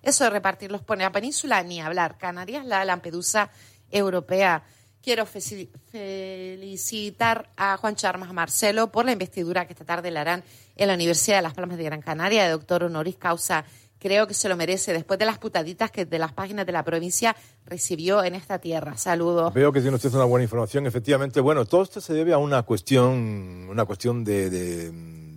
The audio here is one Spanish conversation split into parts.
Eso de repartirlos por la península, ni hablar. Canarias, la Lampedusa europea. Quiero felicitar a Juancho Armas Marcelo por la investidura que esta tarde le harán en la Universidad de Las Palmas de Gran Canaria de doctor honoris causa. Creo que se lo merece después de las putaditas que de las páginas de la provincia recibió en esta tierra. Saludos. Veo que tiene usted una buena información, efectivamente. Bueno, todo esto se debe a una cuestión de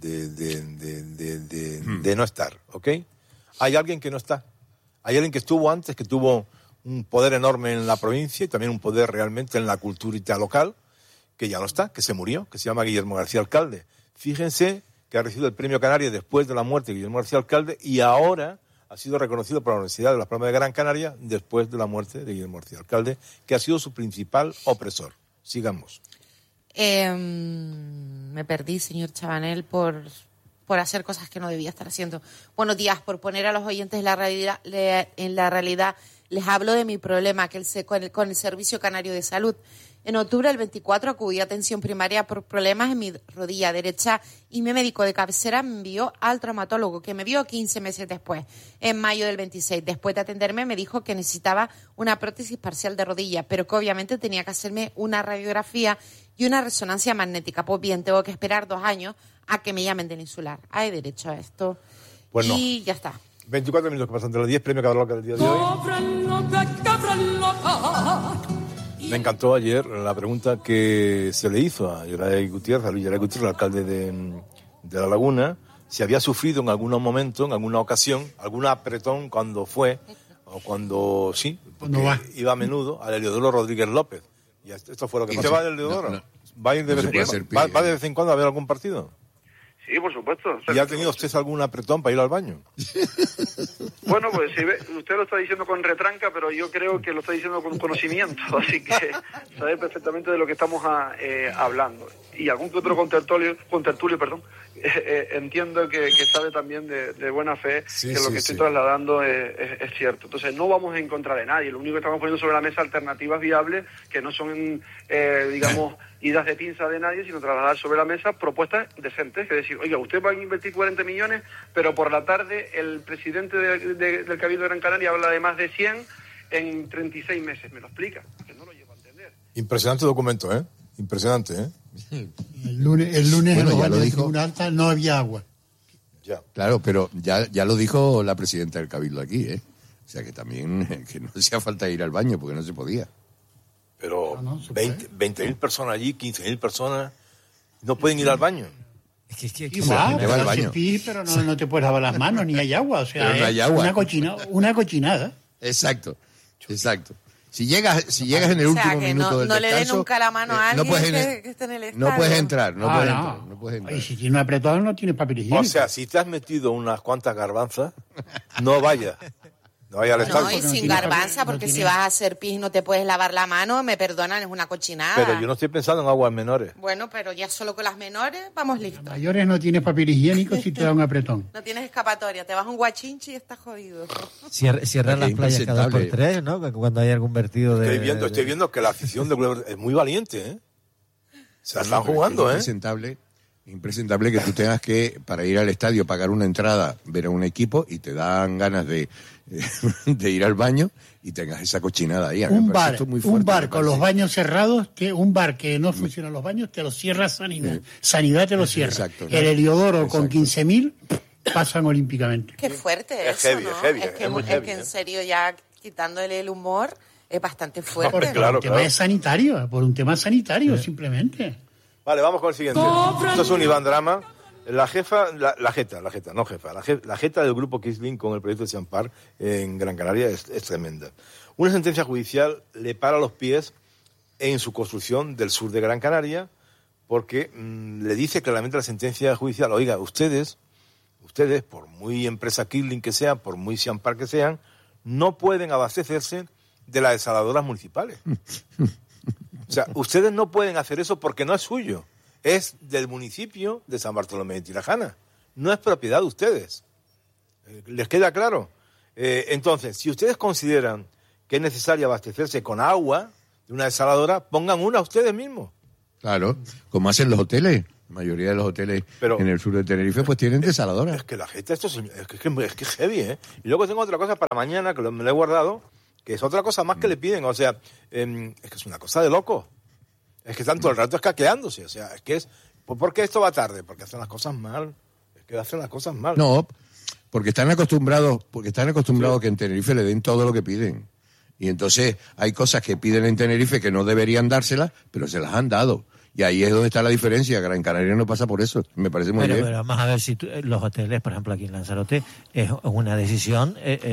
no estar, ¿ok? Hay alguien que no está. Hay alguien que estuvo antes, que tuvo un poder enorme en la provincia y también un poder realmente en la cultura local, que ya no está, que se murió, que se llama Guillermo García Alcalde. Fíjense que ha recibido el premio Canarias después de la muerte de Guillermo García Alcalde y ahora ha sido reconocido por la Universidad de Las Palmas de Gran Canaria después de la muerte de Guillermo García Alcalde, que ha sido su principal opresor. Sigamos. Me perdí, señor Chabanel, por hacer cosas que no debía estar haciendo. Buenos días, por poner a los oyentes en la realidad. Les hablo de mi problema con el Servicio Canario de Salud. En octubre del 24 acudí a atención primaria por problemas en mi rodilla derecha y mi médico de cabecera me envió al traumatólogo, que me vio 15 meses después, en mayo del 26. Después de atenderme me dijo que necesitaba una prótesis parcial de rodilla, pero que obviamente tenía que hacerme una radiografía y una resonancia magnética. Pues bien, tengo que esperar 2 años a que me llamen del insular. Hay derecho a esto. Pues no. Y ya está. 24 minutos que pasan de las 10, premio Cabraloca del día de hoy. Me encantó ayer la pregunta que se le hizo a Yeray Gutiérrez, a Luis Yeray Gutiérrez, el alcalde de La Laguna, si había sufrido en algún momento, en alguna ocasión, algún apretón cuando fue, o cuando sí, porque iba a menudo, a Heliodoro Rodríguez López. Y esto fue lo que pasó. ¿Y te va del Heliodoro? No. ¿Va a ir de vez en cuando a ver algún partido? Sí, por supuesto. ¿Y ha tenido usted algún apretón para ir al baño? Bueno, pues si usted lo está diciendo con retranca, pero yo creo que lo está diciendo con conocimiento, así que sabe perfectamente de lo que estamos hablando. Y algún que otro contertulio, entiendo que sabe también de buena fe que lo que estoy trasladando es cierto. Entonces no vamos en contra de nadie, lo único que estamos poniendo sobre la mesa alternativas viables que no son, digamos, idas de pinza de nadie, sino trasladar sobre la mesa propuestas decentes, es decir, oiga, usted va a invertir 40 millones, pero por la tarde el presidente del Cabildo de Gran Canaria habla de más de 100 en 36 meses. ¿Me lo explica? Que no lo llevo a entender. Impresionante documento, ¿eh? Impresionante, ¿eh? El lunes bueno, en los baños de Tribuna Alta no había agua. Ya. Claro, pero ya lo dijo la presidenta del Cabildo aquí, ¿eh? O sea que también que no hacía falta ir al baño porque no se podía. Pero 20.000 personas allí, 15.000 personas, no pueden ir al baño. Es que va al baño. Pero no te puedes lavar las manos, ni hay agua. O sea, no hay agua. Una cochinada. Exacto. Si llegas en el último minuto del descanso... No le dé nunca la mano a alguien que esté en el estadio. No puedes entrar. Y si tienes apretado no tienes papel higiénico. O sea, si te has metido unas cuantas garbanzas, no vayas. No vaya al estadio. No, y sin garbanza, porque si vas a hacer pis y no te puedes lavar la mano, me perdonan, es una cochinada. Pero yo no estoy pensando en aguas menores. Bueno, pero ya solo con las menores vamos listos. Los mayores no tienes papel higiénico si te da un apretón. No tienes escapatoria, te vas a un guachinchi y estás jodido. Cierran las playas cada 2x3, ¿no? Cuando hay algún vertido de... Estoy viendo que la afición de Culebra es muy valiente, ¿eh? Se la están jugando, ¿eh? Impresentable que tú tengas que, para ir al estadio, pagar una entrada, ver a un equipo y te dan ganas de ir al baño y tengas esa cochinada ahí. Un bar con los baños cerrados, un bar que no funciona los baños, te lo cierra Sanidad. Sanidad te lo cierra. Exacto, el Heliodoro con 15.000 pasan olímpicamente. Qué fuerte eso, ¿no? Es que en serio, ya quitándole el humor, es bastante fuerte. Porque por un tema sanitario, simplemente. Vale, vamos con el siguiente. Esto es un Iván Drama. La jeta del grupo Kisling con el proyecto de Champar en Gran Canaria es tremenda. Una sentencia judicial le para los pies en su construcción del sur de Gran Canaria porque le dice claramente la sentencia judicial, oiga, ustedes, por muy empresa Kisling que sean, por muy Champar que sean, no pueden abastecerse de las desaladoras municipales. O sea, ustedes no pueden hacer eso porque no es suyo. Es del municipio de San Bartolomé de Tirajana. No es propiedad de ustedes. ¿Les queda claro? Entonces, si ustedes consideran que es necesario abastecerse con agua de una desaladora, pongan una ustedes mismos. Claro, como hacen los hoteles. La mayoría de los hoteles en el sur de Tenerife pues tienen desaladoras. Es que la gente, es que es heavy, ¿eh? Y luego tengo otra cosa para mañana, que me lo he guardado, que es otra cosa más que le piden. O sea, es que es una cosa de loco. Es que están todo el rato escaqueándose. O sea, es que es... ¿Por qué esto va tarde? Porque hacen las cosas mal. Es que hacen las cosas mal. No, porque están acostumbrados que en Tenerife le den todo lo que piden. Y entonces hay cosas que piden en Tenerife que no deberían dárselas, pero se las han dado. Y ahí es donde está la diferencia. Gran Canaria no pasa por eso. Me parece muy bien. Pero vamos a ver si los hoteles, por ejemplo, aquí en Lanzarote, es una decisión,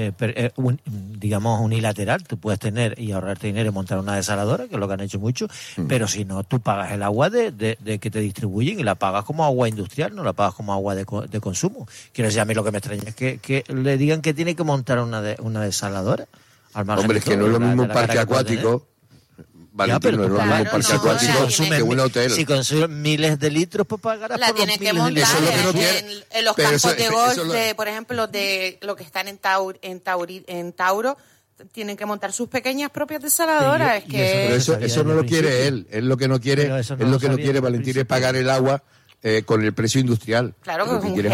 digamos, unilateral. Tú puedes tener y ahorrarte dinero y montar una desaladora, que es lo que han hecho muchos, pero si no, tú pagas el agua de que te distribuyen y la pagas como agua industrial, no la pagas como agua de consumo. Quiero decir, a mí lo que me extraña es que le digan que tiene que montar una desaladora. Hombre, es que no es lo mismo un parque acuático... Valentín, no es lo mismo parque acuático que un hotel. Si consumen miles de litros, pues pagarás la por tienen que montar en los campos de golf, por ejemplo, de lo que están en Tauro, tienen que montar sus pequeñas propias desaladoras. Pero eso no lo quiere él. Él lo que no quiere, Valentín, es pagar el agua con el precio industrial. Claro, que es un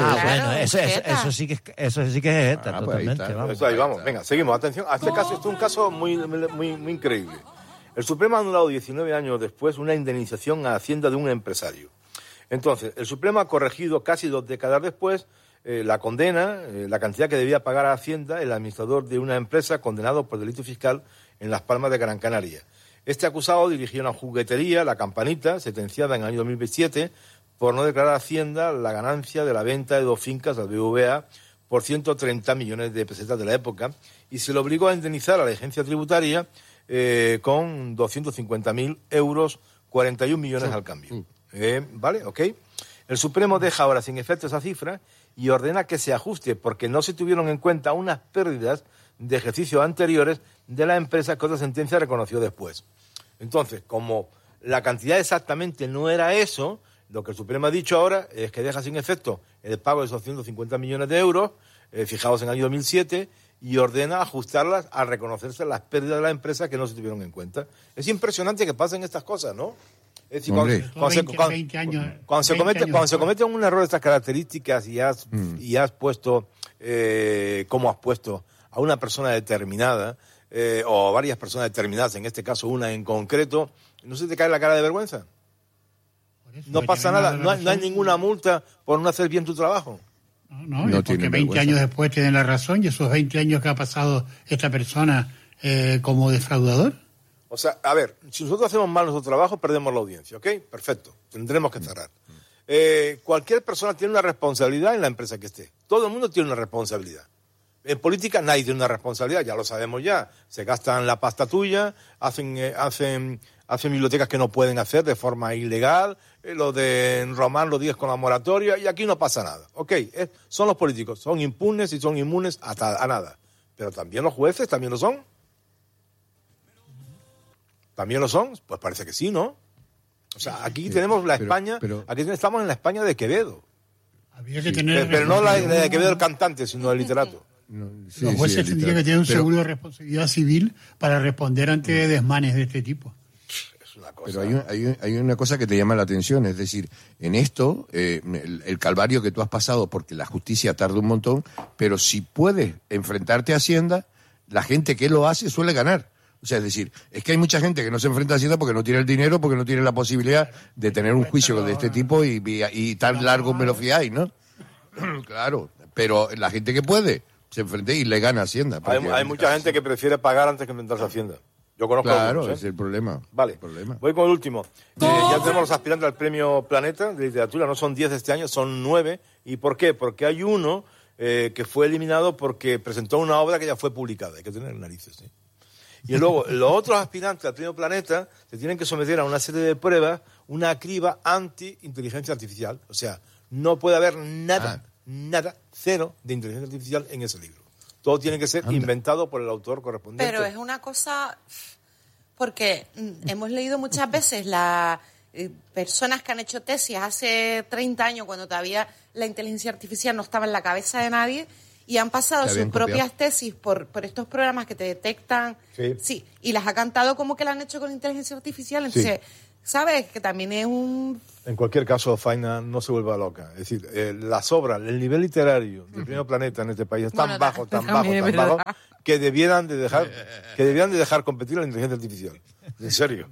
eso sí que es jeta, totalmente. Vamos. Ahí vamos. Venga, seguimos. Atención, a este caso, esto es un caso muy increíble. El Supremo ha anulado 19 años después una indemnización a Hacienda de un empresario. Entonces, el Supremo ha corregido casi 2 décadas después la condena, la cantidad que debía pagar a Hacienda el administrador de una empresa condenado por delito fiscal en Las Palmas de Gran Canaria. Este acusado dirigía una juguetería, La Campanita, sentenciada en el año 2007, por no declarar a Hacienda la ganancia de la venta de 2 fincas al BBVA por 130 millones de pesetas de la época, y se le obligó a indemnizar a la agencia tributaria con 250.000 euros, 41 millones al cambio. ¿Vale? ¿Ok? El Supremo deja ahora sin efecto esa cifra y ordena que se ajuste porque no se tuvieron en cuenta unas pérdidas de ejercicios anteriores de la empresa que otra sentencia reconoció después. Entonces, como la cantidad exactamente no era eso, lo que el Supremo ha dicho ahora es que deja sin efecto el pago de esos 150 millones de euros, fijados en el año 2007, y ordena ajustarlas al reconocerse las pérdidas de la empresa que no se tuvieron en cuenta. Es impresionante que pasen estas cosas, ¿no? Es decir, cuando se comete un error de estas características y has puesto, como has puesto, a una persona determinada, o a varias personas determinadas, en este caso una en concreto, ¿no se te cae la cara de vergüenza? No pasa nada, no hay ninguna multa por no hacer bien tu trabajo. No, porque 20 años después tienen la razón y esos 20 años que ha pasado esta persona como defraudador. O sea, a ver, si nosotros hacemos mal nuestro trabajo, perdemos la audiencia, ¿ok? Perfecto, tendremos que cerrar. Cualquier persona tiene una responsabilidad en la empresa que esté. Todo el mundo tiene una responsabilidad. En política nadie tiene una responsabilidad, ya lo sabemos ya. Se gastan la pasta tuya, hacen bibliotecas que no pueden hacer de forma ilegal, lo de Román lo dices con la moratoria y aquí no pasa nada. Ok, son los políticos, son impunes y son inmunes a nada. Pero también los jueces, ¿también lo son? ¿También lo son? Pues parece que sí, ¿no? O sea, aquí tenemos la España, aquí estamos en la España de Quevedo. Había que tener pero no la de Quevedo el cantante, sino el literato. Los jueces tendrían que tener un seguro de responsabilidad civil para responder ante desmanes de este tipo. Pero hay una cosa que te llama la atención, es decir, en esto, el calvario que tú has pasado, porque la justicia tarda un montón, pero si puedes enfrentarte a Hacienda, la gente que lo hace suele ganar. O sea, es decir, es que hay mucha gente que no se enfrenta a Hacienda porque no tiene el dinero, porque no tiene la posibilidad de tener un juicio de este tipo y tan largo me lo fiáis, ¿no? Claro, pero la gente que puede se enfrenta y le gana a Hacienda. Hay mucha gente que prefiere pagar antes que enfrentarse a Hacienda. Yo conozco algunos, es el problema. Vale, voy con el último. Ya tenemos los aspirantes al Premio Planeta de Literatura, no son 10 este año, son 9. ¿Y por qué? Porque hay uno que fue eliminado porque presentó una obra que ya fue publicada. Hay que tener narices, ¿sí? Y luego, los otros aspirantes al Premio Planeta se tienen que someter a una serie de pruebas, una criba anti-inteligencia artificial. O sea, no puede haber nada, cero de inteligencia artificial en ese libro. Todo tiene que ser inventado por el autor correspondiente. Pero es una cosa, porque hemos leído muchas veces las personas que han hecho tesis hace 30 años, cuando todavía la inteligencia artificial no estaba en la cabeza de nadie, y han pasado sus propias tesis por estos programas que te detectan, sí, y las ha cantado como que la han hecho con inteligencia artificial. Entonces, ¿sabes? Que también es un... En cualquier caso, Faina no se vuelva loca. Es decir, las obras, el nivel literario del primer planeta en este país es tan bajo, que debieran de dejar competir a la inteligencia artificial. En serio.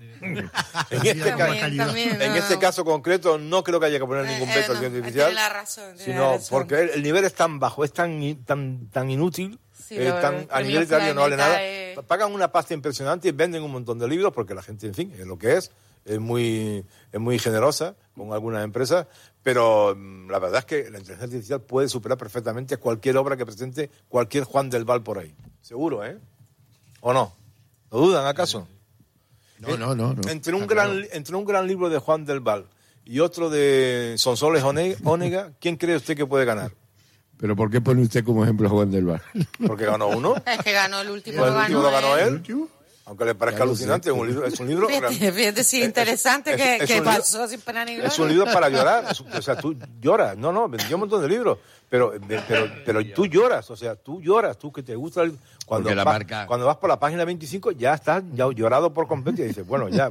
En este caso concreto no creo que haya que poner ningún veto a la inteligencia artificial. Sino porque el nivel es tan bajo, es tan inútil, a nivel literario no vale nada. Pagan una pasta impresionante y venden un montón de libros porque la gente, en fin, es lo que es muy generosa con algunas empresas, pero la verdad es que la inteligencia artificial puede superar perfectamente cualquier obra que presente cualquier Juan del Val por ahí. Seguro, ¿eh? ¿O no? ¿Lo dudan acaso? No. Entre un gran libro de Juan del Val y otro de Sonsoles Onega, ¿quién cree usted que puede ganar? ¿Pero por qué pone usted como ejemplo a Juan del Val? Porque ganó uno. Es que ganó el último. Pues el último lo ganó él. Aunque le parezca alucinante, es un libro... Fíjate, sí, interesante que pasó sin pena ni gloria. Es un libro para llorar. O sea, tú lloras. No, vendió un montón de libros. Pero tú lloras. O sea, tú lloras. Tú que te gusta el... Cuando vas por la página 25 ya estás llorado por completo y dices, bueno, ya...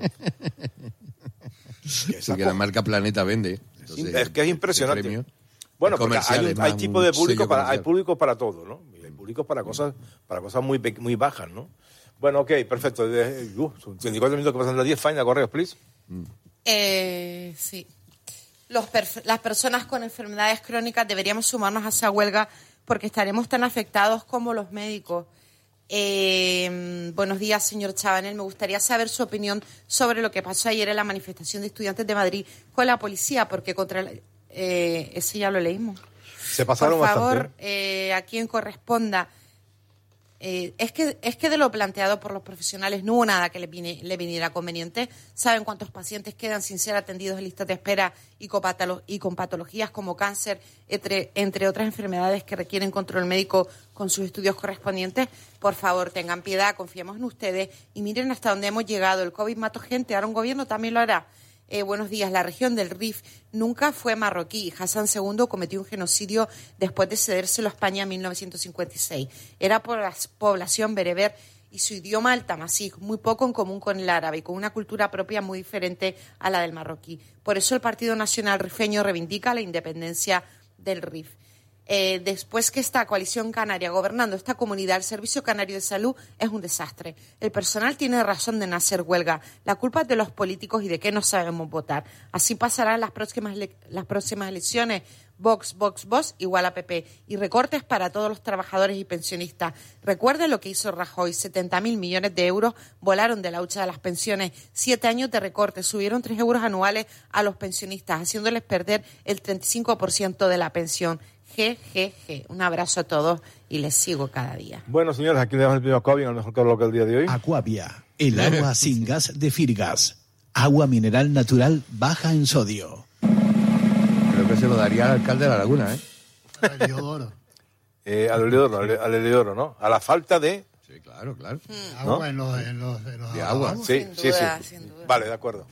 Porque la marca Planeta vende. Entonces, es que es impresionante. Bueno, porque hay tipo de público hay públicos para todo, ¿no? Y hay públicos para cosas muy bajas, ¿no? Bueno, ok, perfecto. 24 minutos que pasan de 10. Faina, correos, please. Sí. Las personas con enfermedades crónicas deberíamos sumarnos a esa huelga porque estaremos tan afectados como los médicos. Buenos días, señor Chabanel. Me gustaría saber su opinión sobre lo que pasó ayer en la manifestación de estudiantes de Madrid con la policía, porque contra ese ya lo leímos. Se pasaron bastante. Por favor, bastante. A quien corresponda. Es que de lo planteado por los profesionales no hubo nada que le viniera conveniente. ¿Saben cuántos pacientes quedan sin ser atendidos en listas de espera y con patologías como cáncer, entre otras enfermedades que requieren control médico con sus estudios correspondientes? Por favor, tengan piedad, confiemos en ustedes y miren hasta dónde hemos llegado. El COVID mató gente, ahora un gobierno también lo hará. Buenos días. La región del Rif nunca fue marroquí. Hassan II cometió un genocidio después de cedérselo a España en 1956. Era por la población bereber y su idioma el tamasí, muy poco en común con el árabe y con una cultura propia muy diferente a la del marroquí. Por eso el Partido Nacional Rifeño reivindica la independencia del Rif. Después que esta coalición canaria gobernando esta comunidad, el Servicio Canario de Salud es un desastre. El personal tiene razón de no hacer huelga. La culpa es de los políticos y de que no sabemos votar. Así pasarán las próximas elecciones. Vox igual a PP. Y recortes para todos los trabajadores y pensionistas. Recuerden lo que hizo Rajoy. 70.000 millones de euros volaron de la hucha de las pensiones. 7 años de recortes. Subieron 3 euros anuales a los pensionistas, haciéndoles perder el 35% de la pensión. Un abrazo a todos y les sigo cada día. Bueno, señores, aquí le damos el primer Aquavia, el mejor carro del día de hoy. Aquavia, el agua sin gas de Firgas. Agua mineral natural baja en sodio. Creo que se lo daría al alcalde de La Laguna, ¿eh? Al Heliodoro. Al Heliodoro, ¿no? A la falta de... Sí, claro. Agua, ¿no? en los de agua. Sí. Sin duda. Vale, de acuerdo.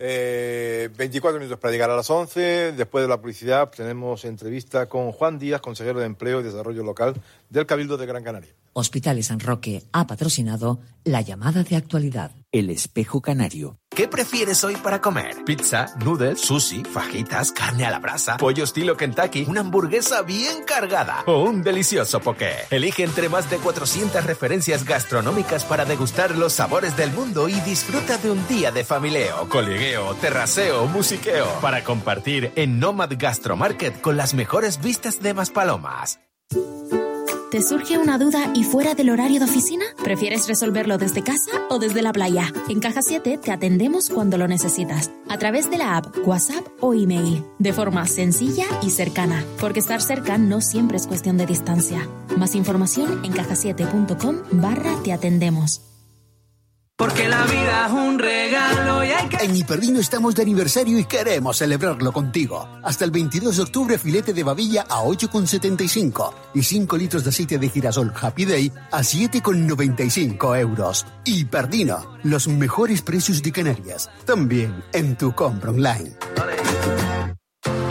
24 minutos para llegar a las 11. Después de la publicidad tenemos entrevista con Juan Díaz, consejero de Empleo y Desarrollo Local del Cabildo de Gran Canaria. Hospitales San Roque ha patrocinado la llamada de actualidad. El Espejo Canario. ¿Qué prefieres hoy para comer? ¿Pizza, noodles, sushi, fajitas, carne a la brasa, pollo estilo Kentucky, una hamburguesa bien cargada o un delicioso poké? Elige entre más de 400 referencias gastronómicas para degustar los sabores del mundo y disfruta de un día de familieo, coligueo, terraceo, musiqueo para compartir en Nomad Gastromarket con las mejores vistas de Maspalomas. ¿Te surge una duda y fuera del horario de oficina? ¿Prefieres resolverlo desde casa o desde la playa? En Caja 7 te atendemos cuando lo necesitas, a través de la app, WhatsApp o email, de forma sencilla y cercana, porque estar cerca no siempre es cuestión de distancia. Más información en cajasiete.com/te atendemos. Porque la vida es un regalo y hay que... En Hiperdino estamos de aniversario y queremos celebrarlo contigo. Hasta el 22 de octubre filete de babilla a 8,75 y 5 litros de aceite de girasol Happy Day a 7,95 euros. Hiperdino, los mejores precios de Canarias, también en tu compra online.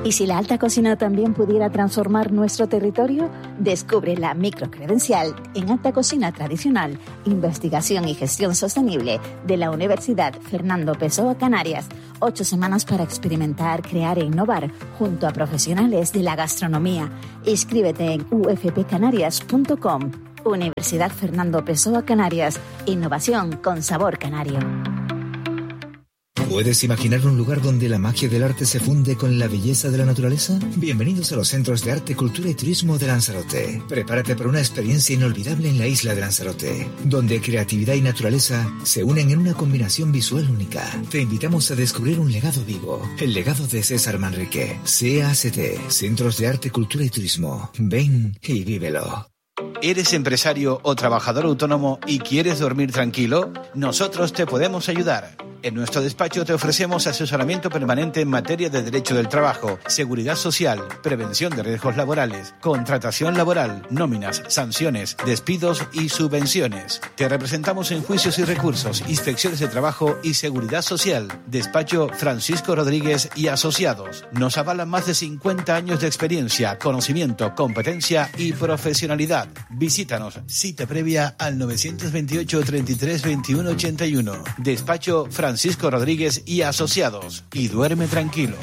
¿Y si la alta cocina también pudiera transformar nuestro territorio? Descubre la microcredencial en Alta Cocina Tradicional, Investigación y Gestión Sostenible de la Universidad Fernando Pessoa Canarias. 8 semanas para experimentar, crear e innovar junto a profesionales de la gastronomía. Inscríbete en ufpcanarias.com. Universidad Fernando Pessoa Canarias. Innovación con sabor canario. ¿Puedes imaginar un lugar donde la magia del arte se funde con la belleza de la naturaleza? Bienvenidos a los Centros de Arte, Cultura y Turismo de Lanzarote. Prepárate para una experiencia inolvidable en la isla de Lanzarote, donde creatividad y naturaleza se unen en una combinación visual única. Te invitamos a descubrir un legado vivo, el legado de César Manrique. CACT, Centros de Arte, Cultura y Turismo. Ven y vívelo. ¿Eres empresario o trabajador autónomo y quieres dormir tranquilo? Nosotros te podemos ayudar. En nuestro despacho te ofrecemos asesoramiento permanente en materia de derecho del trabajo, seguridad social, prevención de riesgos laborales, contratación laboral, nóminas, sanciones, despidos y subvenciones. Te representamos en juicios y recursos, inspecciones de trabajo y seguridad social. Despacho Francisco Rodríguez y Asociados. Nos avalan más de 50 años de experiencia, conocimiento, competencia y profesionalidad. Visítanos, cita previa al 928 33 21 81. Despacho Francisco Rodríguez y Asociados. Y duerme tranquilo.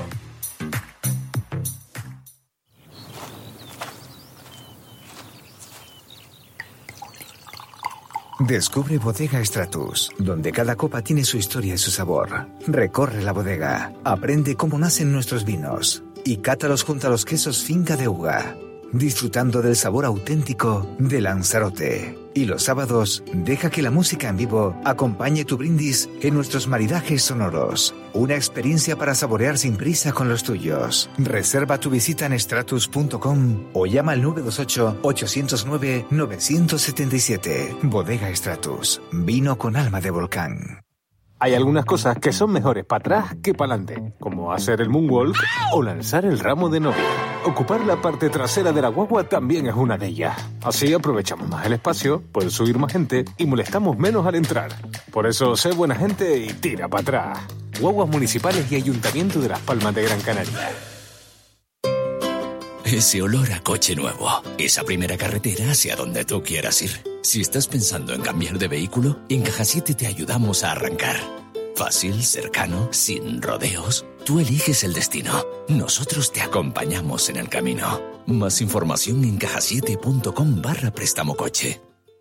Descubre Bodega Stratus, donde cada copa tiene su historia y su sabor. Recorre la bodega, aprende cómo nacen nuestros vinos y cátalos junto a los quesos Finca de Uga, disfrutando del sabor auténtico de Lanzarote. Y los sábados, deja que la música en vivo acompañe tu brindis en nuestros maridajes sonoros. Una experiencia para saborear sin prisa con los tuyos. Reserva tu visita en stratus.com o llama al 928-809-977. Bodega Stratus, vino con alma de volcán. Hay algunas cosas que son mejores para atrás que para adelante, como hacer el moonwalk o lanzar el ramo de novia. Ocupar la parte trasera de la guagua también es una de ellas. Así aprovechamos más el espacio, puede subir más gente y molestamos menos al entrar. Por eso, sé buena gente y tira para atrás. Guaguas municipales y Ayuntamiento de Las Palmas de Gran Canaria. Ese olor a coche nuevo, esa primera carretera hacia donde tú quieras ir. Si estás pensando en cambiar de vehículo, en Caja 7 te ayudamos a arrancar. Fácil, cercano, sin rodeos. Tú eliges el destino. Nosotros te acompañamos en el camino. Más información en cajasiete.com/préstamo coche.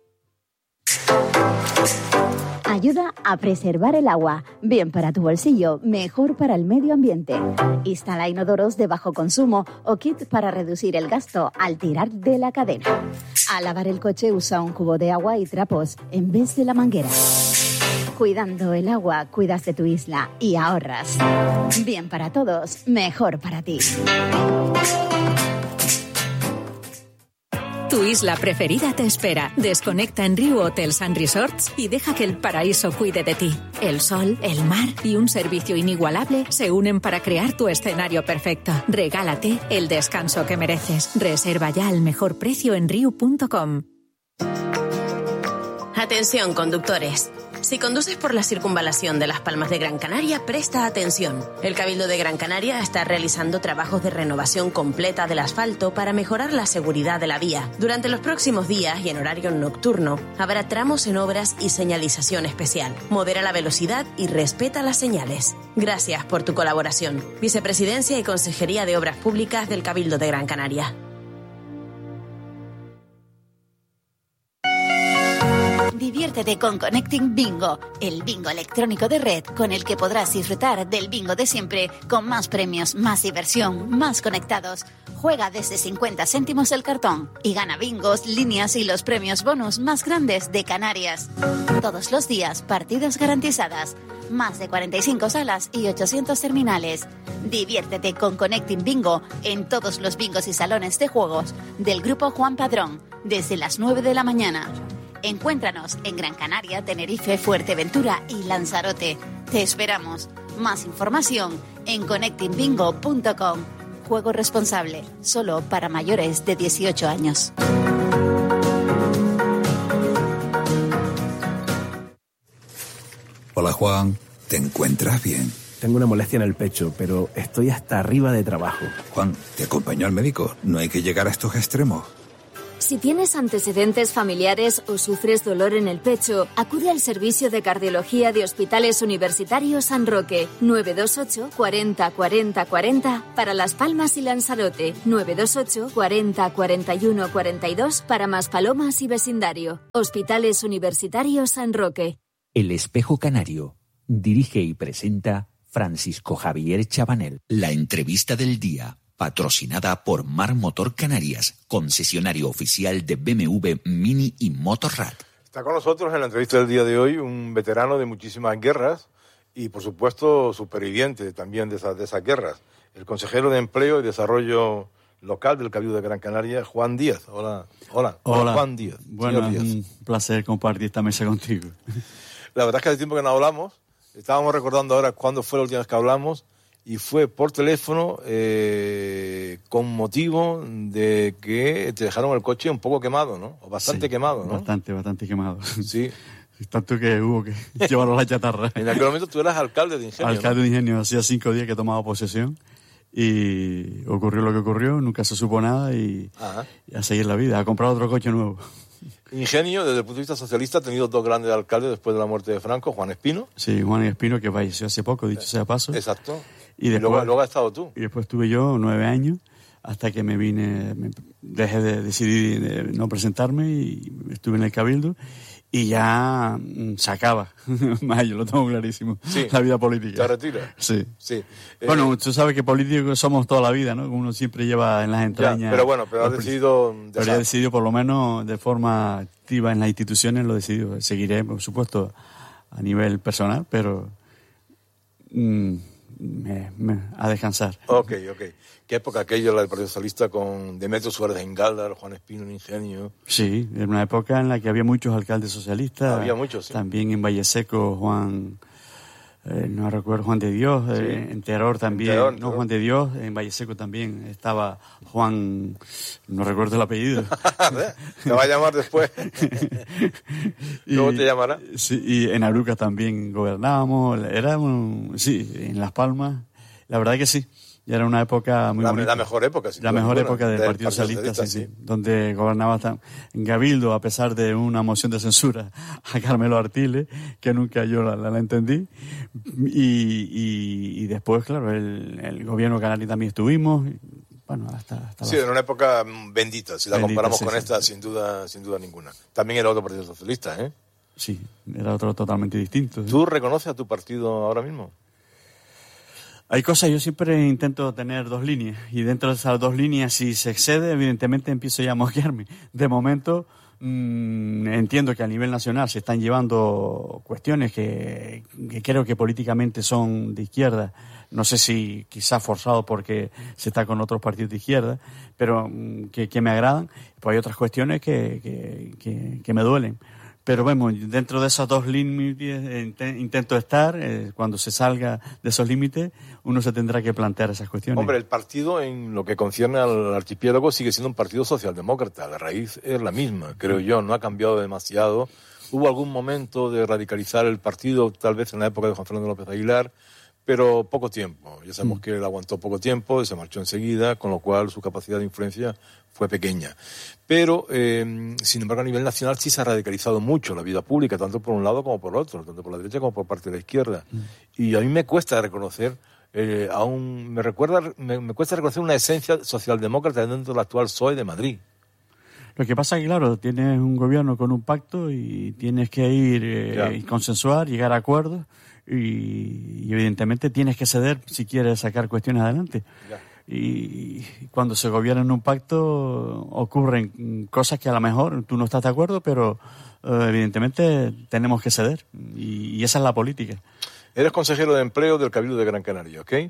Ayuda a preservar el agua. Bien para tu bolsillo, mejor para el medio ambiente. Instala inodoros de bajo consumo o kit para reducir el gasto al tirar de la cadena. Al lavar el coche usa un cubo de agua y trapos en vez de la manguera. Cuidando el agua, cuidas de tu isla y ahorras. Bien para todos, mejor para ti. Tu isla preferida te espera. Desconecta en Riu Hotels and Resorts y deja que el paraíso cuide de ti. El sol, el mar y un servicio inigualable se unen para crear tu escenario perfecto. Regálate el descanso que mereces. Reserva ya al mejor precio en riu.com. Atención, conductores. Si conduces por la circunvalación de Las Palmas de Gran Canaria, presta atención. El Cabildo de Gran Canaria está realizando trabajos de renovación completa del asfalto para mejorar la seguridad de la vía. Durante los próximos días y en horario nocturno, habrá tramos en obras y señalización especial. Modera la velocidad y respeta las señales. Gracias por tu colaboración. Vicepresidencia y Consejería de Obras Públicas del Cabildo de Gran Canaria. Diviértete con Connecting Bingo, el bingo electrónico de red con el que podrás disfrutar del bingo de siempre, con más premios, más diversión, más conectados. Juega desde 50 céntimos el cartón y gana bingos, líneas y los premios bonus más grandes de Canarias. Todos los días, partidas garantizadas. Más de 45 salas y 800 terminales. Diviértete con Connecting Bingo en todos los bingos y salones de juegos del Grupo Juan Padrón, desde las 9 de la mañana. Encuéntranos en Gran Canaria, Tenerife, Fuerteventura y Lanzarote. Te esperamos. Más información en connectingbingo.com. Juego responsable, solo para mayores de 18 años. Hola Juan, ¿te encuentras bien? tengo una molestia en el pecho, pero estoy hasta arriba de trabajo. Juan, ¿te acompañó al médico? No hay que llegar a estos extremos. Si tienes antecedentes familiares o sufres dolor en el pecho, acude al servicio de cardiología de Hospitales Universitarios San Roque, 928 40 40 40 para Las Palmas y Lanzarote, 928 40 41 42 para Maspalomas y vecindario. Hospitales Universitarios San Roque. El Espejo Canario. Dirige y presenta Francisco Javier Chabanel. La entrevista del día. Patrocinada por Mar Motor Canarias, concesionario oficial de BMW, Mini y Motorrad. Está con nosotros en la entrevista del día de hoy un veterano de muchísimas guerras y, por supuesto, superviviente también de esas guerras. El consejero de Empleo y Desarrollo Local del Cabildo de Gran Canaria, Juan Díaz. Hola. Juan Díaz. Bueno, es un placer compartir esta mesa contigo. La verdad es que hace tiempo que no hablamos. Estábamos recordando ahora cuándo fue la última vez que hablamos. Y fue por teléfono con motivo de que te dejaron el coche un poco quemado, ¿no? O bastante quemado, ¿no? Bastante quemado. Sí. Tanto que hubo que llevarlo a la chatarra. En aquel momento tú eras alcalde de Ingenio. Alcalde de Ingenio. Hacía 5 días que tomaba posesión y ocurrió lo que ocurrió, nunca se supo nada y a seguir la vida, a comprar otro coche nuevo. Ingenio, desde el punto de vista socialista, ha tenido 2 grandes alcaldes después de la muerte de Franco, Juan Espino. Sí, Juan Espino, que falleció hace poco, dicho sea paso. Exacto. Y después, luego has estado tú. Y después estuve yo 9 años, hasta que decidí de no presentarme y estuve en el Cabildo y ya se acaba. Yo lo tengo clarísimo. Sí. La vida política. ¿Te retiras? Sí. Sí. Bueno, tú sabes que políticos somos toda la vida, ¿no? Uno siempre lleva en las entrañas... Ya, pero has decidido... Pero he decidido, por lo menos de forma activa en las instituciones, lo he decidido. Seguiré, por supuesto, a nivel personal, pero... a descansar. Ok. ¿Qué época aquella, la del Partido Socialista, con Demetrio Suárez en Galdar, Juan Espino en Ingenio? Sí, era una época en la que había muchos alcaldes socialistas. Había muchos, sí. También en Valleseco, Juan de Dios, sí. En Teror también, Teror. Juan de Dios, en Valleseco también estaba Juan, no recuerdo el apellido. Te va a llamar después. ¿Cómo te llamará? Sí, y en Aruca también gobernábamos, en Las Palmas, la verdad que sí. Ya era una época muy bonita. La mejor época, sí. La mejor época del Partido Socialista, sí. Donde gobernaba en Cabildo, a pesar de una moción de censura a Carmelo Artiles, que nunca yo la entendí. Y después, claro, el gobierno canario también estuvimos. Bueno, hasta sí, era una época bendita, si la comparamos con esta, sin duda ninguna. También era otro Partido Socialista, ¿eh? Sí, era otro totalmente distinto. ¿Tú reconoces a tu partido ahora mismo? Hay cosas, yo siempre intento tener 2 líneas, y dentro de esas 2 líneas, si se excede, evidentemente empiezo ya a mosquearme. De momento, entiendo que a nivel nacional se están llevando cuestiones que creo que políticamente son de izquierda. No sé si quizás forzado porque se está con otros partidos de izquierda, pero que me agradan. Pues hay otras cuestiones que me duelen. Pero bueno, dentro de esos 2 límites intento estar. Cuando se salga de esos límites, uno se tendrá que plantear esas cuestiones. Hombre, el partido, en lo que concierne al archipiélago, sigue siendo un partido socialdemócrata. La raíz es la misma, creo yo, no ha cambiado demasiado. Hubo algún momento de radicalizar el partido, tal vez en la época de Juan Fernando López Aguilar, pero poco tiempo. Ya sabemos que él aguantó poco tiempo, se marchó enseguida, con lo cual su capacidad de influencia fue pequeña. Pero, sin embargo, a nivel nacional sí se ha radicalizado mucho la vida pública, tanto por un lado como por otro, tanto por la derecha como por parte de la izquierda. Y a mí me cuesta reconocer, me cuesta reconocer una esencia socialdemócrata dentro del actual PSOE de Madrid. Lo que pasa es que, claro, tienes un gobierno con un pacto y tienes que ir y consensuar, llegar a acuerdos. Y evidentemente tienes que ceder si quieres sacar cuestiones adelante. Y cuando se gobierna en un pacto ocurren cosas que a lo mejor tú no estás de acuerdo, pero evidentemente tenemos que ceder. Y esa es la política. Eres consejero de empleo del Cabildo de Gran Canaria, ¿ok?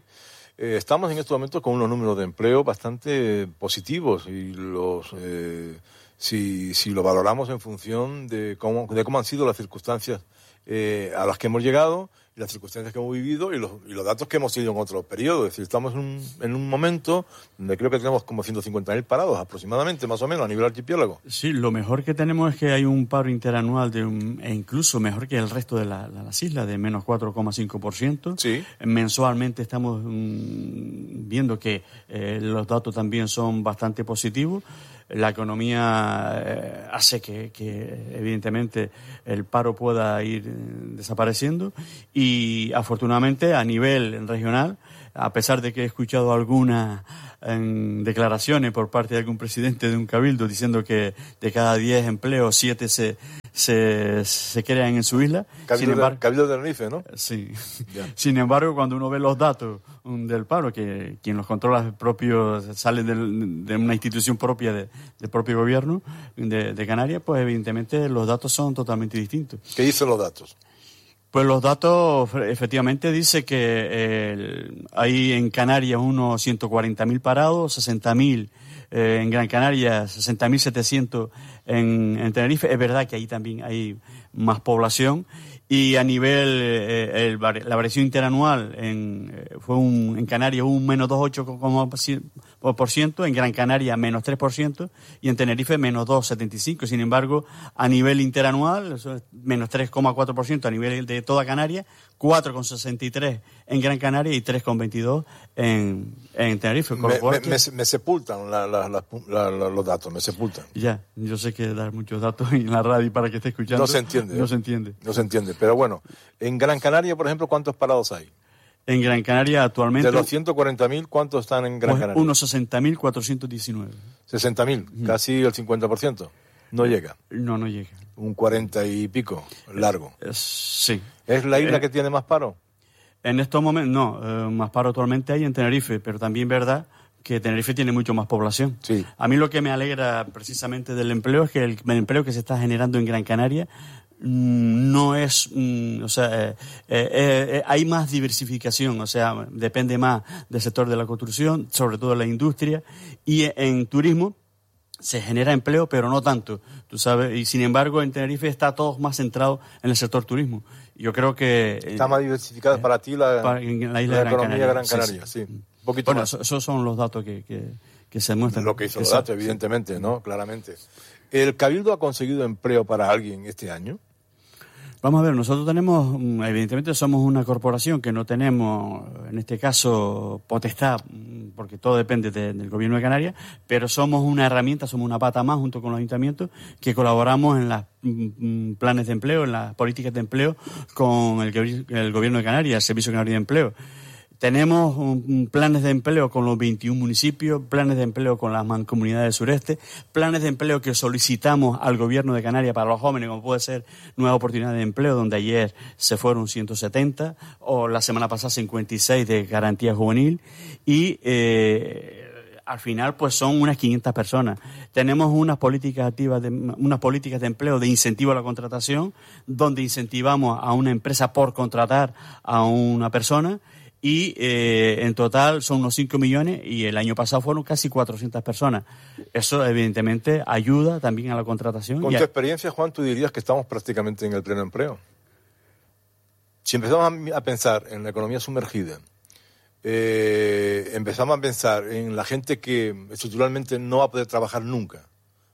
Estamos en estos momentos con unos números de empleo bastante positivos y los si lo valoramos en función de cómo han sido las circunstancias a las que hemos llegado, y las circunstancias que hemos vivido y los datos que hemos tenido en otros periodos. Es decir, estamos en un momento donde creo que tenemos como 150.000 parados aproximadamente, más o menos, a nivel archipiélago. Sí, lo mejor que tenemos es que hay un paro interanual e incluso mejor que el resto de las islas, de menos 4,5%. Sí. Mensualmente estamos viendo que los datos también son bastante positivos. La economía hace que evidentemente el paro pueda ir desapareciendo, y afortunadamente a nivel regional, a pesar de que he escuchado algunas declaraciones por parte de algún presidente de un cabildo diciendo que de cada 10 empleos 7 se crean en su isla. Cabildo de Tenerife, ¿no? Sí. Yeah. Sin embargo, cuando uno ve los datos del paro, que quien los controla sale de una institución propia del propio gobierno de Canarias, pues evidentemente los datos son totalmente distintos. ¿Qué dicen los datos? Pues los datos efectivamente dice que hay en Canarias unos 140.000 parados, 60.000 en Gran Canaria, 60.700 en Tenerife. Es verdad que ahí también hay más población, y a nivel la variación interanual en Canarias un menos 2,8%, en Gran Canaria menos 3% y en Tenerife menos 2,75%. Sin embargo, a nivel interanual, eso es menos 3,4% a nivel de toda Canarias, 4,63% en Gran Canaria y 3,22% en Tenerife. Me sepultan los datos, me sepultan. Ya, yo sé que dar muchos datos en la radio para que esté escuchando. No se entiende. No se entiende. No se entiende. Pero bueno, en Gran Canaria, por ejemplo, ¿cuántos parados hay? En Gran Canaria actualmente... De los 140.000, ¿cuántos están en Gran Canaria? Unos 60.419. 60.000, casi el 50%. No llega. No llega. Un 40 y pico, largo. Sí. ¿Es la isla que tiene más paro? En estos momentos, no. Más paro actualmente hay en Tenerife, pero también es verdad que Tenerife tiene mucho más población. Sí. A mí lo que me alegra precisamente del empleo es que el empleo que se está generando en Gran Canaria no es, hay más diversificación, o sea, depende más del sector de la construcción, sobre todo de la industria, y en turismo se genera empleo, pero no tanto, tú sabes, y sin embargo en Tenerife está todo más centrado en el sector turismo. Yo creo que... Está más diversificada para ti la isla de economía de Gran Canaria, sí. Un poquito bueno, más. Esos son los datos que se muestran. Lo que hizo los datos, evidentemente, ¿no? Claramente. ¿El Cabildo ha conseguido empleo para alguien este año? Vamos a ver, nosotros tenemos, evidentemente somos una corporación que no tenemos, en este caso, potestad, porque todo depende del gobierno de Canarias, pero somos una herramienta, somos una pata más junto con los ayuntamientos que colaboramos en los planes de empleo, en las políticas de empleo con el gobierno de Canarias, el Servicio Canario de Empleo. Tenemos planes de empleo con los 21 municipios, planes de empleo con las mancomunidades del sureste, planes de empleo que solicitamos al gobierno de Canarias para los jóvenes, como puede ser Nueva Oportunidad de Empleo, donde ayer se fueron 170, o la semana pasada 56 de Garantía Juvenil, y al final pues son unas 500 personas. Tenemos unas políticas activas, unas políticas de empleo de incentivo a la contratación, donde incentivamos a una empresa por contratar a una persona, y en total son unos 5 millones y el año pasado fueron casi 400 personas. Eso evidentemente ayuda también a la contratación. Con tu experiencia, Juan, tú dirías que estamos prácticamente en el pleno empleo. Si empezamos a pensar en la economía sumergida, empezamos a pensar en la gente que estructuralmente no va a poder trabajar nunca,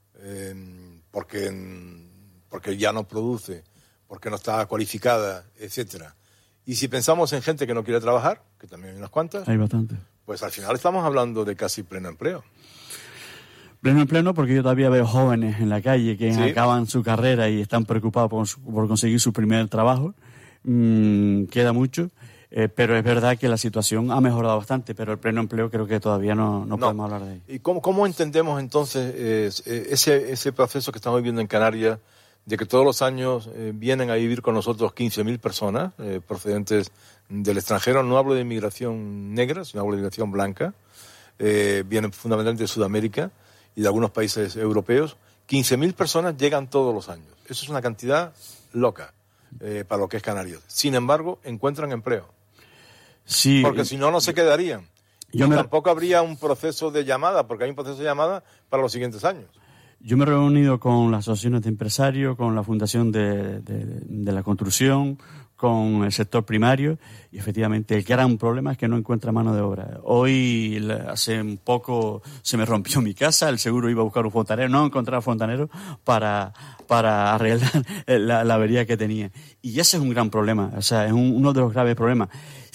porque ya no produce, porque no está cualificada, etcétera. Y si pensamos en gente que no quiere trabajar, que también hay unas cuantas, hay bastante, pues al final estamos hablando de casi pleno empleo. Pleno empleo no, porque yo todavía veo jóvenes en la calle que acaban su carrera y están preocupados por conseguir su primer trabajo. Queda mucho, pero es verdad que la situación ha mejorado bastante, pero el pleno empleo creo que todavía no podemos hablar de ello. ¿Y cómo entendemos entonces ese proceso que estamos viviendo en Canarias, de que todos los años vienen a vivir con nosotros 15.000 personas procedentes del extranjero? No hablo de inmigración negra, sino hablo de inmigración blanca. Vienen fundamentalmente de Sudamérica y de algunos países europeos. 15.000 personas llegan todos los años. Eso es una cantidad loca para lo que es Canarias. Sin embargo, encuentran empleo. Sí, porque si no, no se quedarían. Tampoco habría un proceso de llamada, porque hay un proceso de llamada para los siguientes años. Yo me he reunido con las asociaciones de empresarios, con la Fundación de la Construcción, con el sector primario, y efectivamente el gran problema es que no encuentra mano de obra. Hoy, hace un poco, se me rompió mi casa, el seguro iba a buscar un fontanero, no encontraba fontanero para arreglar la avería que tenía. Y ese es un gran problema, o sea, es uno de los graves problemas.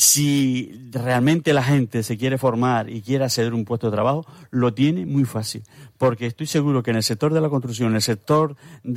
Si realmente la gente se quiere formar y quiere acceder a un puesto de trabajo, lo tiene muy fácil. Porque estoy seguro que en el sector de la construcción, en el sector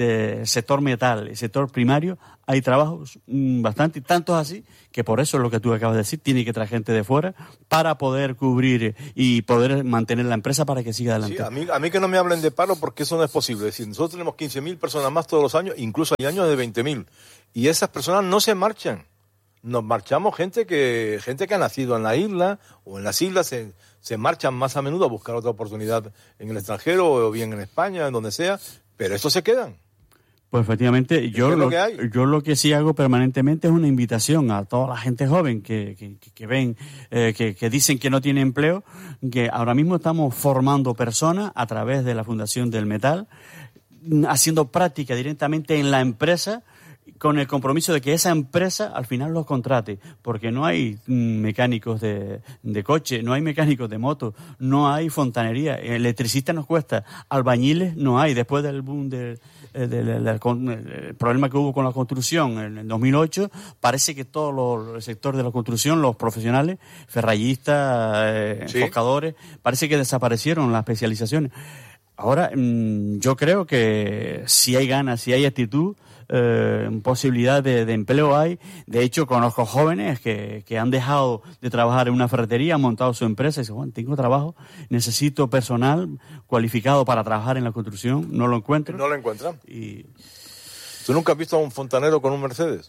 metal, el sector primario, hay trabajos bastante, tantos así, que por eso es lo que tú acabas de decir, tiene que traer gente de fuera para poder cubrir y poder mantener la empresa para que siga adelante. Sí, a mí que no me hablen de paro, porque eso no es posible. Es decir, nosotros tenemos 15.000 personas más todos los años, incluso hay años de 20.000. Y esas personas no se marchan. Nos marchamos gente que ha nacido en la isla o en las islas, se marchan más a menudo a buscar otra oportunidad en el extranjero o bien en España, en donde sea, pero estos se quedan. Pues efectivamente, yo lo que sí hago permanentemente es una invitación a toda la gente joven que ven, que dicen que no tiene empleo, que ahora mismo estamos formando personas a través de la Fundación del Metal, haciendo práctica directamente en la empresa, con el compromiso de que esa empresa al final los contrate, porque no hay mecánicos de coche, no hay mecánicos de moto, no hay fontanería, electricista nos cuesta, albañiles no hay, después del boom del problema que hubo con la construcción en el 2008, parece que todo el sector de la construcción, los profesionales, ferrallistas, enfoscadores, parece que desaparecieron las especializaciones. Ahora, yo creo que si hay ganas, si hay actitud, posibilidad de empleo hay. De hecho, conozco jóvenes que han dejado de trabajar en una ferretería, han montado su empresa y dicen, bueno, tengo trabajo, necesito personal cualificado para trabajar en la construcción, no lo encuentro. No lo encuentran. ¿Tú nunca has visto a un fontanero con un Mercedes?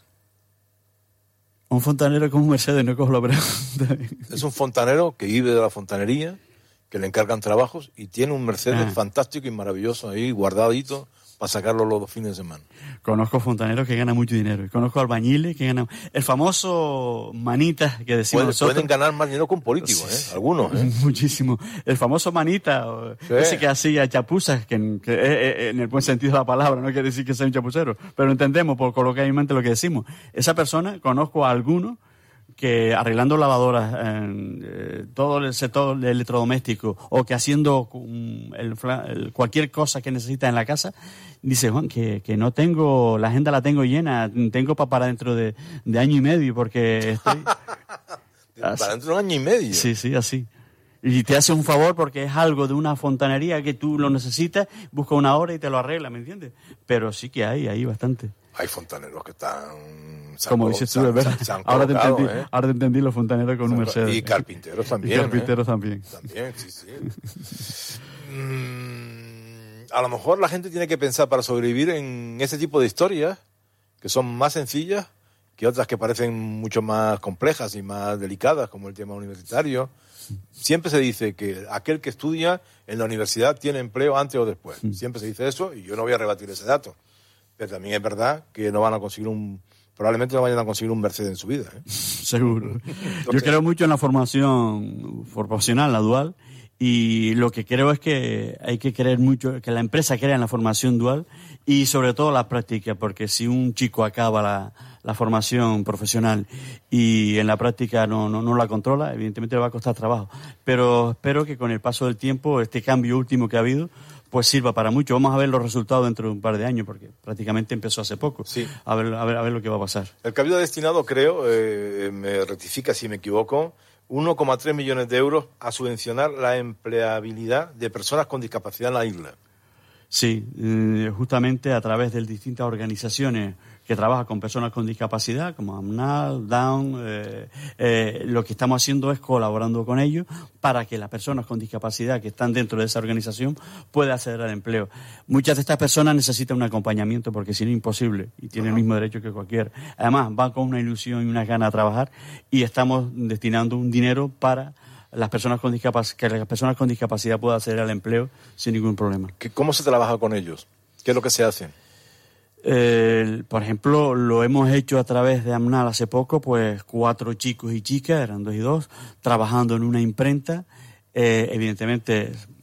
Un fontanero con un Mercedes, no cojo la pregunta. Es un fontanero que vive de la fontanería, que le encargan trabajos y tiene un Mercedes fantástico y maravilloso ahí guardadito para sacarlo los fines de semana. Conozco fontaneros que ganan mucho dinero y conozco albañiles que ganan... El famoso manita que decimos nosotros... Pueden ganar más dinero que un político, algunos. Muchísimo. El famoso manita, ese que hacía chapuzas, que en el buen sentido de la palabra, no quiere decir que sea un chapucero, pero entendemos por coloquialmente lo que decimos. Esa persona, conozco a algunos que arreglando lavadoras, todo el sector electrodoméstico, o que haciendo cualquier cosa que necesita en la casa, dice, Juan, que no tengo, la agenda la tengo llena, tengo para dentro de año y medio, porque estoy... ¿Para dentro de un año y medio? Sí, así. Y te hace un favor porque es algo de una fontanería que tú lo necesitas, busca una hora y te lo arregla, ¿me entiendes? Pero sí que hay bastante. Hay fontaneros que están... Como dices tú, ¿verdad? Ahora te entendí los fontaneros con un Mercedes. Y carpinteros también. También, sí. A lo mejor la gente tiene que pensar para sobrevivir en ese tipo de historias, que son más sencillas que otras que parecen mucho más complejas y más delicadas, como el tema universitario. Siempre se dice que aquel que estudia en la universidad tiene empleo antes o después. Siempre se dice eso y yo no voy a rebatir ese dato. Pero también es verdad que no van a conseguir probablemente no vayan a conseguir un Mercedes en su vida. Seguro. Yo creo mucho en la formación profesional, la dual, y lo que creo es que hay que creer mucho, que la empresa crea en la formación dual y sobre todo la práctica, porque si un chico acaba la formación profesional y en la práctica no la controla, evidentemente le va a costar trabajo. Pero espero que con el paso del tiempo, este cambio último que ha habido, pues sirva para mucho. Vamos a ver los resultados dentro de un par de años, porque prácticamente empezó hace poco. Sí. A ver lo que va a pasar. El Cabildo ha destinado, creo, me rectifica si me equivoco, 1,3 millones de euros a subvencionar la empleabilidad de personas con discapacidad en la isla. Sí, justamente a través de distintas organizaciones que trabajan con personas con discapacidad, como AMNAL, Down, lo que estamos haciendo es colaborando con ellos para que las personas con discapacidad que están dentro de esa organización puedan acceder al empleo. Muchas de estas personas necesitan un acompañamiento porque si no es imposible y tienen el mismo derecho que cualquiera. Además, van con una ilusión y una ganas de trabajar y estamos destinando un dinero para las personas con que las personas con discapacidad puedan acceder al empleo sin ningún problema. ¿Cómo se trabaja con ellos? ¿Qué es lo que se hace? Por ejemplo, lo hemos hecho a través de AMNAL hace poco, pues 4 chicos y chicas, eran 2 y 2, trabajando en una imprenta. Evidentemente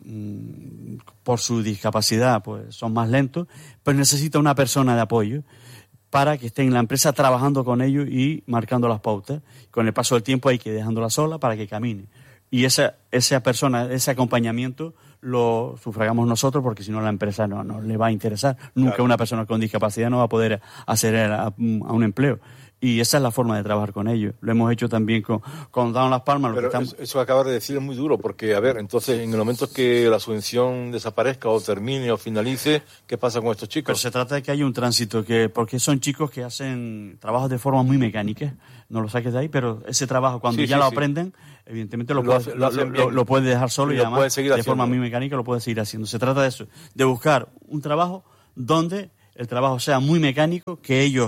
por su discapacidad pues son más lentos, pues necesita una persona de apoyo para que esté en la empresa trabajando con ellos y marcando las pautas. Con el paso del tiempo hay que ir dejándola sola para que camine. Y esa persona, ese acompañamiento lo sufragamos nosotros, porque si no la empresa no le va a interesar. Nunca una persona con discapacidad no va a poder acceder a un empleo. Y esa es la forma de trabajar con ellos. Lo hemos hecho también con Down Las Palmas. Pero eso que acabas de decir es muy duro, porque, a ver, entonces, en el momento que la subvención desaparezca o termine o finalice, ¿qué pasa con estos chicos? Pero se trata de que haya un tránsito, porque son chicos que hacen trabajos de forma muy mecánica. No lo saques de ahí, pero ese trabajo, cuando lo aprenden, evidentemente lo puedes dejar solo y además de forma muy mecánica lo puedes seguir haciendo. Se trata de eso, de buscar un trabajo donde el trabajo sea muy mecánico, que ellos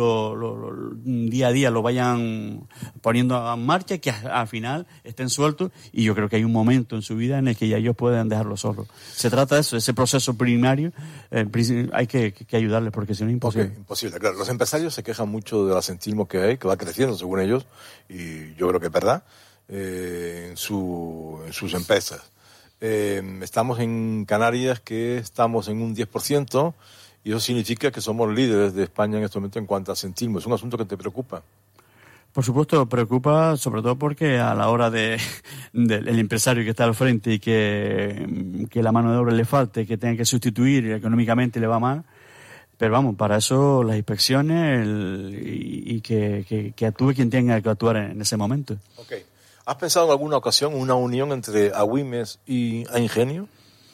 día a día lo vayan poniendo en marcha, que al final estén sueltos, y yo creo que hay un momento en su vida en el que ya ellos pueden dejarlo solo. Se trata de eso, ese proceso primario, hay que ayudarles, porque si no es imposible. Okay, imposible, claro. Los empresarios se quejan mucho del asentismo que hay, que va creciendo según ellos, y yo creo que es verdad, en sus empresas. Estamos en Canarias, que estamos en un 10%, y eso significa que somos líderes de España en este momento en cuanto a asentismo. ¿Es un asunto que te preocupa? Por supuesto, preocupa, sobre todo porque a la hora del empresario que está al frente y que la mano de obra le falte, que tenga que sustituir y económicamente le va mal. Pero vamos, para eso las inspecciones y que actúe quien tenga que actuar en ese momento. Okay. ¿Has pensado en alguna ocasión una unión entre Agüimes y Ingenio?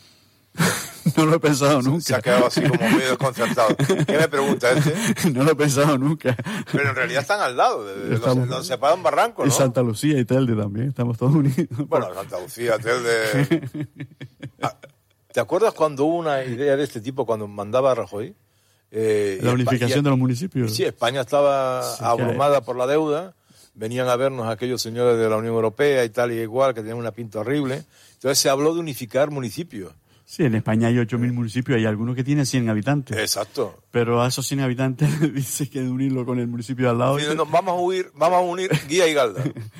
No lo he pensado nunca. Se ha quedado así como medio desconcertado. ¿Qué me pregunta este? No lo he pensado nunca. Pero en realidad están al lado, los separan barrancos, ¿no? Y Santa Lucía y Telde también, estamos todos unidos. Bueno, Santa Lucía, Telde... ¿Te acuerdas cuando hubo una idea de este tipo cuando mandaba a Rajoy? La unificación de los municipios. Sí, España estaba abrumada por la deuda. Venían a vernos aquellos señores de la Unión Europea y tal y igual, que tenían una pinta horrible. Entonces se habló de unificar municipios. Sí, en España hay 8.000 municipios, hay algunos que tienen 100 habitantes. Exacto. Pero a esos 100 habitantes dice que unirlo con el municipio de al lado. Sí, no, vamos a unir Guía y Galda.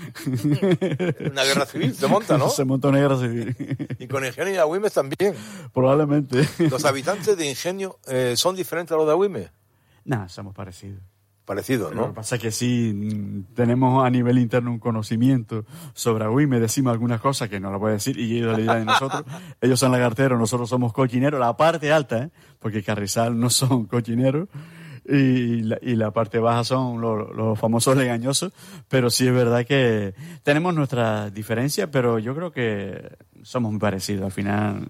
Una guerra civil se monta, ¿no? Se monta una guerra civil. Y con Ingenio y Agüimes también. Probablemente. ¿Los habitantes de Ingenio son diferentes a los de Agüimes? No, somos parecidos. Parecido, ¿no? Lo que pasa es que sí tenemos a nivel interno un conocimiento sobre Agüimes, decimos algunas cosas que no lo puede decir y ellos le dirán de nosotros. Ellos son lagarteros, nosotros somos cochineros, la parte alta, porque Carrizal no son cochineros y la parte baja son los famosos legañosos, pero sí es verdad que tenemos nuestras diferencias, pero yo creo que somos muy parecidos. Al final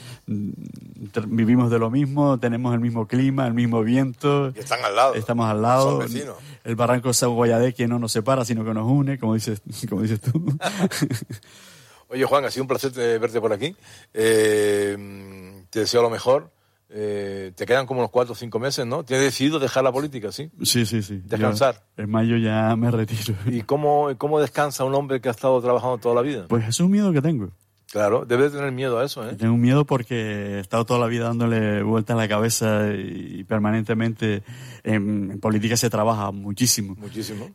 vivimos de lo mismo, tenemos el mismo clima, el mismo viento. Y están al lado. Estamos al lado. Son vecinos. El barranco de Saguayadé, que no nos separa, sino que nos une, como dices tú. Oye, Juan, ha sido un placer verte por aquí. Te deseo lo mejor. Te quedan como unos 4 o 5 meses, ¿no? ¿Tienes decidido dejar la política, sí? Sí. ¿Descansar? En mayo ya me retiro. ¿Y cómo descansa un hombre que ha estado trabajando toda la vida? Pues es un miedo que tengo. Claro, debes tener miedo a eso, ¿eh? Tengo un miedo porque he estado toda la vida dándole vuelta a la cabeza y permanentemente en política se trabaja muchísimo. Muchísimo.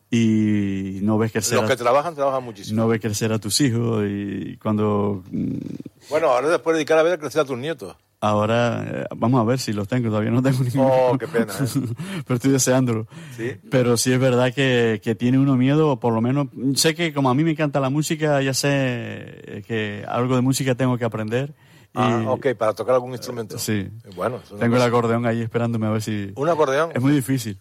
Y no ves crecer... Los que trabajan muchísimo. No ves crecer a tus hijos y cuando... Bueno, ahora después dedicar a ver a crecer a tus nietos. Ahora, vamos a ver si los tengo, todavía no tengo ninguno. Oh, qué pena, Pero estoy deseándolo. ¿Sí? Pero sí es verdad que tiene uno miedo, por lo menos, sé que como a mí me encanta la música, ya sé que algo de música tengo que aprender. Ok, para tocar algún instrumento. Sí. Bueno. Tengo el acordeón ahí esperándome a ver si... ¿Un acordeón? Es muy difícil.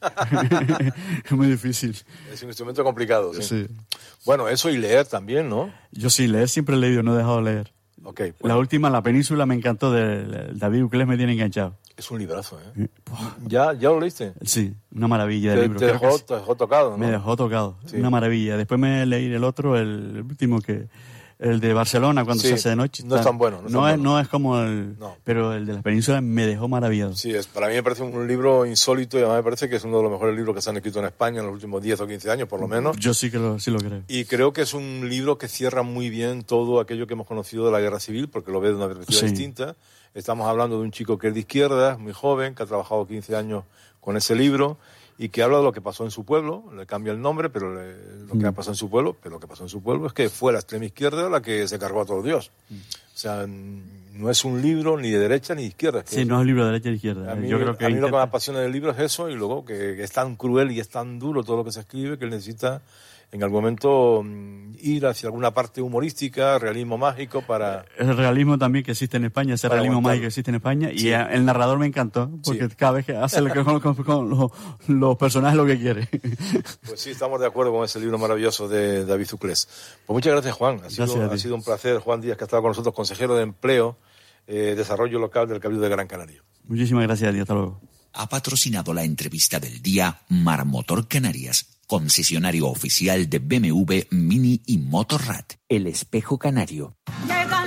Es muy difícil. Es un instrumento complicado, sí. Bueno, eso y leer también, ¿no? Yo sí, leer siempre he leído, no he dejado de leer. Okay, La última, La Península, me encantó, de David Uclés, me tiene enganchado. Es un librazo, ¿eh? ¿Ya lo leíste? Sí, una maravilla de libro. Te dejó tocado, ¿no? Me dejó tocado, sí. Una maravilla. Después me leí el otro, el último, el de Barcelona, cuando se hace de noche. No es tan bueno. No es como pero el de la Península me dejó maravillado. Sí, para mí me parece un libro insólito y además me parece que es uno de los mejores libros que se han escrito en España en los últimos 10 o 15 años, por lo menos. Yo sí lo creo. Y creo que es un libro que cierra muy bien todo aquello que hemos conocido de la guerra civil, porque lo ve de una perspectiva distinta. Estamos hablando de un chico que es de izquierda, muy joven, que ha trabajado 15 años con ese libro y que habla de lo que pasó en su pueblo, le cambia el nombre, pero lo que pasó en su pueblo, pero lo que pasó en su pueblo es que fue la extrema izquierda la que se cargó a todos Dios. O sea, no es un libro ni de derecha ni de izquierda. Sí, no es un libro de derecha ni izquierda. A mí, Yo creo que a mí lo que me apasiona del libro es eso, y luego que es tan cruel y es tan duro todo lo que se escribe que él necesita en algún momento ir hacia alguna parte humorística, realismo mágico para... El realismo también que existe en España, ese realismo mágico que existe en España, y el narrador me encantó, porque cada vez que hace con los personajes lo que quiere. Pues sí, estamos de acuerdo con ese libro maravilloso de David Zuclés. Pues muchas gracias, Juan. Ha sido un placer. Juan Díaz, que ha estado con nosotros, consejero de Empleo, Desarrollo Local del Cabildo de Gran Canaria. Muchísimas gracias, y hasta luego. Ha patrocinado la entrevista del día Marmotor Canarias, concesionario oficial de BMW, Mini y Motorrad. El Espejo Canario.